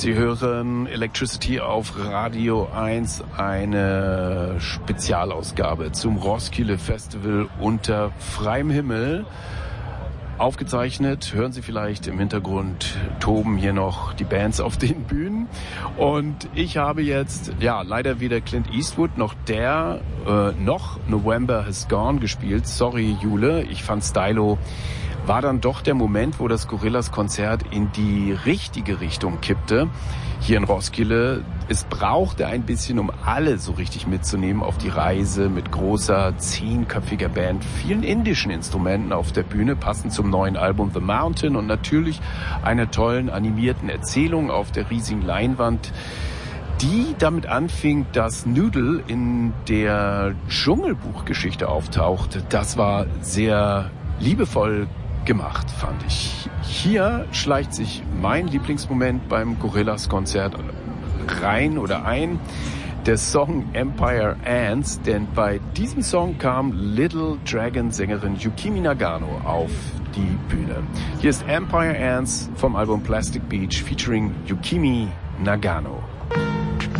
Sie hören Electricity auf Radio 1, eine Spezialausgabe zum Roskilde Festival unter freiem Himmel. Aufgezeichnet, hören Sie vielleicht im Hintergrund, toben hier noch die Bands auf den Bühnen. Und ich habe jetzt, leider weder Clint Eastwood noch noch November Has Gone gespielt. Sorry, Jule, ich fand Stylo war dann doch der Moment, wo das Gorillaz-Konzert in die richtige Richtung kippte. Hier in Roskilde. Es brauchte ein bisschen, um alle so richtig mitzunehmen auf die Reise mit großer, 10-köpfiger Band, vielen indischen Instrumenten auf der Bühne, passend zum neuen Album The Mountain und natürlich einer tollen animierten Erzählung auf der riesigen Leinwand, die damit anfing, dass Noodle in der Dschungelbuchgeschichte auftauchte. Das war sehr liebevoll gemacht, fand ich. Hier schleicht sich mein Lieblingsmoment beim Gorillaz-Konzert rein oder ein. Der Song Empire Ants, denn bei diesem Song kam Little Dragon-Sängerin Yukimi Nagano auf die Bühne. Hier ist Empire Ants vom Album Plastic Beach featuring Yukimi Nagano.